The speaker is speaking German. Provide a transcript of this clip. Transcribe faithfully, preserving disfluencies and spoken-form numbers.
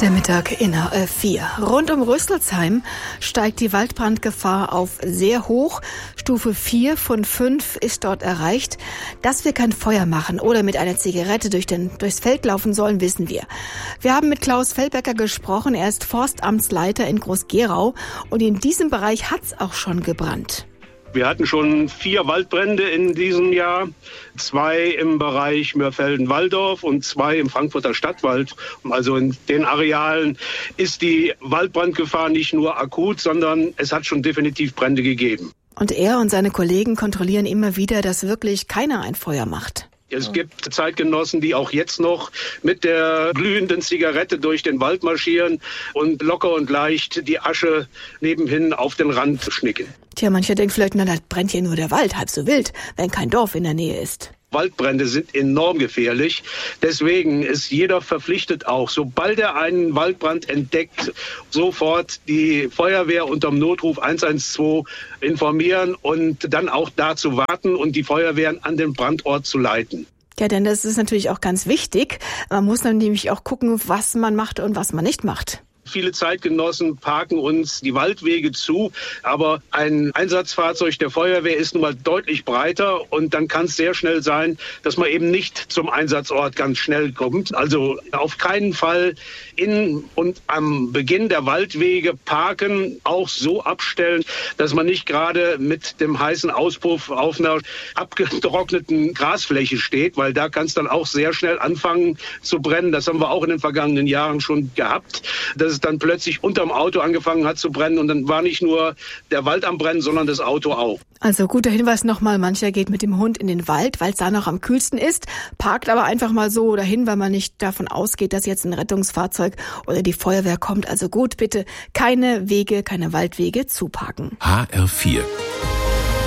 Der Mittag in H F vier. Rund um Rüsselsheim steigt die Waldbrandgefahr auf sehr hoch. Stufe vier von fünf ist dort erreicht. Dass wir kein Feuer machen oder mit einer Zigarette durch den, durchs Feld laufen sollen, wissen wir. Wir haben mit Klaus Feldbecker gesprochen. Er ist Forstamtsleiter in Groß-Gerau. Und in diesem Bereich hat's auch schon gebrannt. Wir hatten schon vier Waldbrände in diesem Jahr, zwei im Bereich Mörfelden-Walldorf und zwei im Frankfurter Stadtwald. Also in den Arealen ist die Waldbrandgefahr nicht nur akut, sondern es hat schon definitiv Brände gegeben. Und er und seine Kollegen kontrollieren immer wieder, dass wirklich keiner ein Feuer macht. Es gibt Zeitgenossen, die auch jetzt noch mit der glühenden Zigarette durch den Wald marschieren und locker und leicht die Asche nebenhin auf den Rand schnicken. Tja, mancher denkt vielleicht, na, da brennt hier nur der Wald, halb so wild, wenn kein Dorf in der Nähe ist. Waldbrände sind enorm gefährlich. Deswegen ist jeder verpflichtet auch, sobald er einen Waldbrand entdeckt, sofort die Feuerwehr unterm Notruf eins eins zwei informieren und dann auch da zu warten und die Feuerwehren an den Brandort zu leiten. Ja, denn das ist natürlich auch ganz wichtig. Man muss dann nämlich auch gucken, was man macht und was man nicht macht. Viele Zeitgenossen parken uns die Waldwege zu, aber ein Einsatzfahrzeug der Feuerwehr ist nun mal deutlich breiter und dann kann es sehr schnell sein, dass man eben nicht zum Einsatzort ganz schnell kommt. Also auf keinen Fall in und am Beginn der Waldwege parken, auch so abstellen, dass man nicht gerade mit dem heißen Auspuff auf einer abgetrockneten Grasfläche steht, weil da kann es dann auch sehr schnell anfangen zu brennen. Das haben wir auch in den vergangenen Jahren schon gehabt, dass es dann plötzlich unterm Auto angefangen hat zu brennen und dann war nicht nur der Wald am Brennen, sondern das Auto auch. Also guter Hinweis nochmal, mancher geht mit dem Hund in den Wald, weil es da noch am kühlsten ist, parkt aber einfach mal so dahin, weil man nicht davon ausgeht, dass jetzt ein Rettungsfahrzeug oder die Feuerwehr kommt. Also gut, bitte keine Wege, keine Waldwege zuparken. H R vier